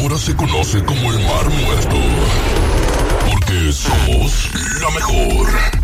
ahora se conoce como el Mar Muerto. Porque somos la mejor.